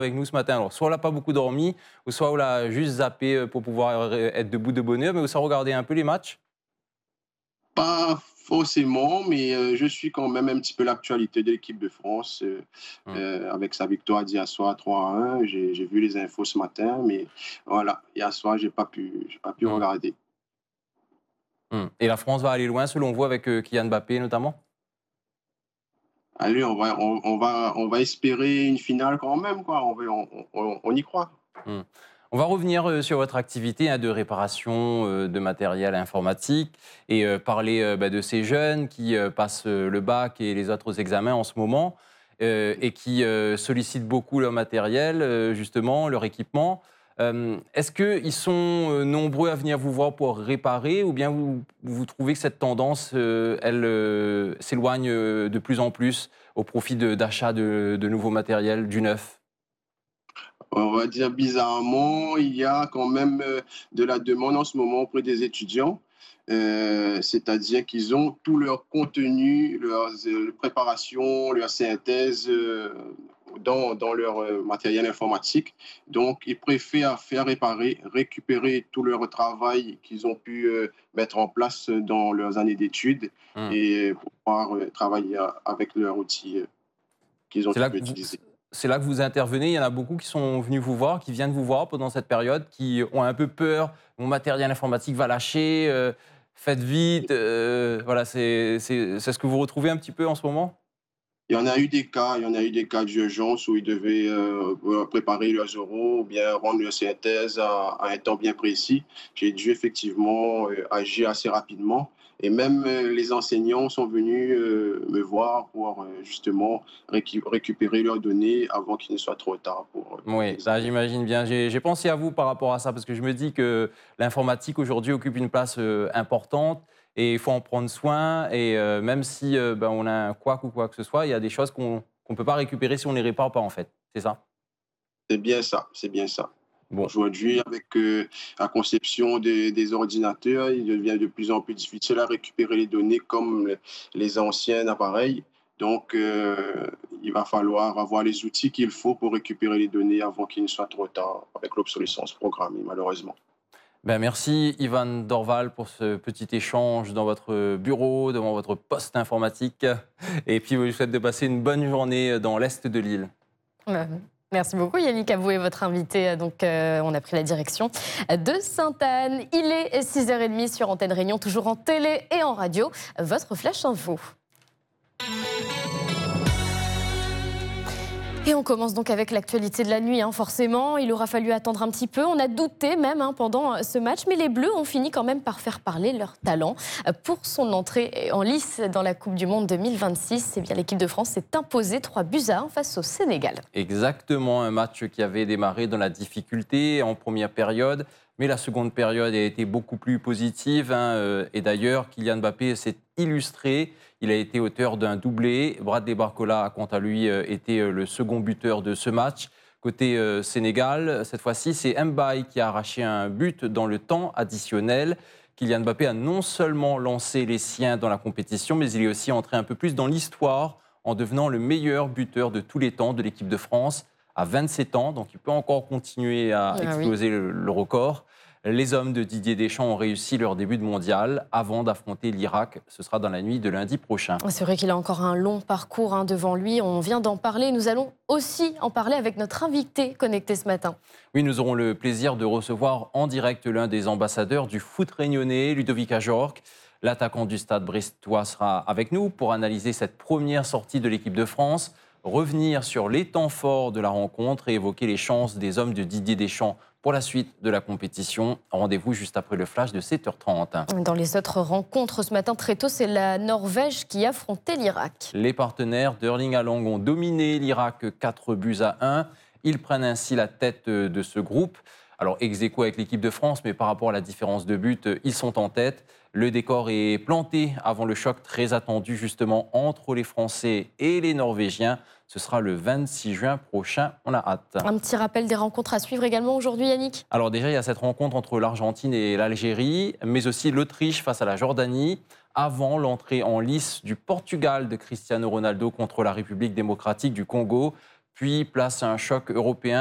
avec nous ce matin. Alors, soit on n'a pas beaucoup dormi, ou soit on l'a juste zappé pour pouvoir être debout de bonne heure, mais on s'est regardé un peu les matchs. Pas forcément, mais je suis quand même un petit peu l'actualité de l'équipe de France Hum, avec sa victoire d'hier soir 3-1. J'ai vu les infos ce matin, mais voilà, hier soir, j'ai pas pu hum, regarder. Et la France va aller loin, selon vous, avec Kylian Mbappé notamment? Allez, on va espérer une finale quand même, quoi. On y croit. Hum. On va revenir sur votre activité de réparation de matériel informatique et parler de ces jeunes qui passent le bac et les autres examens en ce moment et qui sollicitent beaucoup leur matériel, justement, leur équipement. Est-ce qu'ils sont nombreux à venir vous voir pour réparer ou bien vous trouvez que cette tendance, elle s'éloigne de plus en plus au profit d'achat de nouveaux matériels, du neuf? On va dire bizarrement, il y a quand même de la demande en ce moment auprès des étudiants. C'est-à-dire qu'ils ont tout leur contenu, leurs préparations, leur synthèse dans leur matériel informatique. Donc, ils préfèrent faire réparer, récupérer tout leur travail qu'ils ont pu mettre en place dans leurs années d'études Hum. et pouvoir travailler avec leurs outils qu'ils ont C'est là pu que vous utiliser. c'est là que vous intervenez. Il y en a beaucoup qui sont venus vous voir, qui viennent vous voir pendant cette période, qui ont un peu peur: «Mon matériel informatique va lâcher, faites vite», voilà, c'est ce que vous retrouvez un petit peu en ce moment? Il y en a eu des cas d'urgence où ils devaient préparer leurs oraux ou bien rendre leur synthèse à un temps bien précis. J'ai dû effectivement agir assez rapidement et même les enseignants sont venus me voir pour justement récupérer leurs données avant qu'il ne soit trop tard pour Oui, là, l'examen. j'imagine bien. J'ai pensé à vous par rapport à ça parce que je me dis que l'informatique aujourd'hui occupe une place importante et il faut en prendre soin. Et même si on a un couac ou quoi que ce soit, il y a des choses qu'on ne peut pas récupérer si on ne les répare pas, en fait. C'est ça? C'est bien ça, c'est bien ça. Bon. Aujourd'hui, avec la conception des ordinateurs, il devient de plus en plus difficile à récupérer les données comme les anciens appareils. Donc, il va falloir avoir les outils qu'il faut pour récupérer les données avant qu'il ne soit trop tard avec l'obsolescence programmée, malheureusement. Ben merci Ivan Dorval pour ce petit échange dans votre bureau, devant votre poste informatique. Et puis, je vous souhaite de passer une bonne journée dans l'Est de l'île. Euh, Merci beaucoup Yannick, à vous et votre invité. Donc, on a pris la direction de Sainte-Anne. Il est 6h30 sur Antenne Réunion, toujours en télé et en radio. Votre flash info. Et on commence donc avec l'actualité de la nuit, forcément. Il aura fallu attendre un petit peu. On a douté même pendant ce match, mais les Bleus ont fini quand même par faire parler leur talent. Pour son entrée en lice dans la Coupe du Monde 2026, eh bien, l'équipe de France s'est imposée 3-1 face au Sénégal. Exactement, un match qui avait démarré dans la difficulté en première période, mais la seconde période a été beaucoup plus positive. Et d'ailleurs, Kylian Mbappé s'est illustré. Il a été auteur d'un doublé. Bradley Barcola a quant à lui été le second buteur de ce match. Côté Sénégal, cette fois-ci, c'est Mbaye qui a arraché un but dans le temps additionnel. Kylian Mbappé a non seulement lancé les siens dans la compétition, mais il est aussi entré un peu plus dans l'histoire en devenant le meilleur buteur de tous les temps de l'équipe de France à 27 ans. Donc il peut encore continuer à Ah oui. exploser le record. Les hommes de Didier Deschamps ont réussi leur début de mondial avant d'affronter l'Irak. Ce sera dans la nuit de lundi prochain. C'est vrai qu'il a encore un long parcours devant lui. On vient d'en parler. Nous allons aussi en parler avec notre invité connecté ce matin. Oui, nous aurons le plaisir de recevoir en direct l'un des ambassadeurs du foot réunionnais, Ludovic Ajorc. L'attaquant du Stade brestois sera avec nous pour analyser cette première sortie de l'équipe de France, revenir sur les temps forts de la rencontre et évoquer les chances des hommes de Didier Deschamps pour la suite de la compétition. Rendez-vous juste après le flash de 7h30. Dans les autres rencontres ce matin, très tôt, c'est la Norvège qui affrontait l'Irak. Les partenaires d'Erling Haaland ont dominé l'Irak 4-1. Ils prennent ainsi la tête de ce groupe. Alors, ex-aequo avec l'équipe de France, mais par rapport à la différence de but, ils sont en tête. Le décor est planté avant le choc très attendu justement entre les Français et les Norvégiens. Ce sera le 26 juin prochain. On a hâte. Un petit rappel des rencontres à suivre également aujourd'hui, Yannick. Alors déjà, il y a cette rencontre entre l'Argentine et l'Algérie, mais aussi l'Autriche face à la Jordanie, avant l'entrée en lice du Portugal de Cristiano Ronaldo contre la République démocratique du Congo. puis place à un choc européen